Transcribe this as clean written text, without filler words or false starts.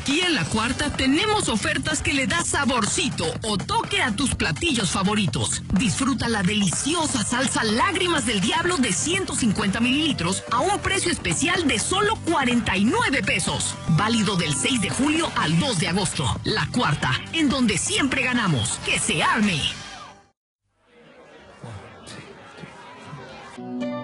Aquí en La Cuarta tenemos ofertas que le da saborcito o toque a tus platillos favoritos. Disfruta la deliciosa salsa Lágrimas del Diablo de 150 mililitros a un precio especial de solo 49 pesos. Válido del 6 de julio al 2 de agosto. La Cuarta, en donde siempre ganamos. ¡Que se arme!